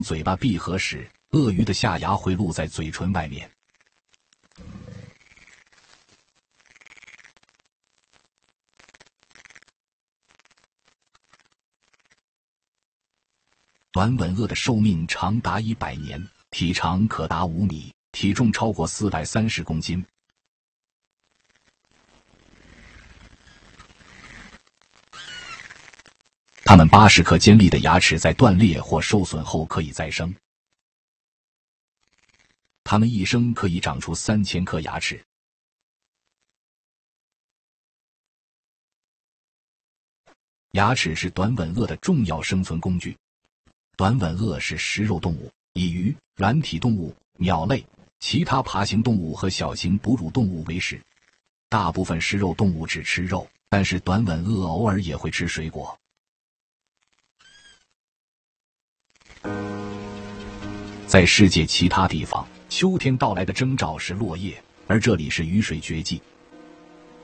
嘴巴闭合时，鳄鱼的下牙会露在嘴唇外面。短吻鳄的寿命长达100年，体长可达5米，体重超过430公斤。它们80颗尖利的牙齿在断裂或受损后可以再生。它们一生可以长出3000颗牙齿。牙齿是短吻鳄的重要生存工具。短吻鳄是食肉动物，以鱼、软体动物、鸟类、其他爬行动物和小型哺乳动物为食。大部分食肉动物只吃肉，但是短吻鳄偶尔也会吃水果。在世界其他地方，秋天到来的征兆是落叶，而这里是雨水绝迹，